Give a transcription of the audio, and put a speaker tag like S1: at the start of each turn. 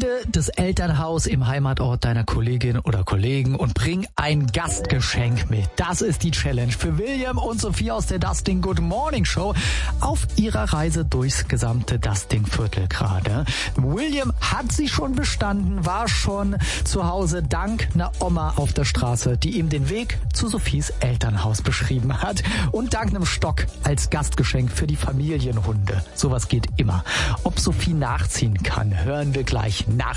S1: Finde das Elternhaus im Heimatort deiner Kollegin oder Kollegen und bring ein Gastgeschenk mit. Das ist die Challenge für William und Sophie aus der Dustin Good Morning Show auf ihrer Reise durchs gesamte Dustin-Viertel gerade. William hat sie schon bestanden, war schon zu Hause dank einer Oma auf der Straße, die ihm den Weg zu Sophies Elternhaus beschrieben hat und dank einem Stock als Gastgeschenk für die Familienhunde. Sowas geht immer. Ob Sophie nachziehen kann, hören wir gleich nach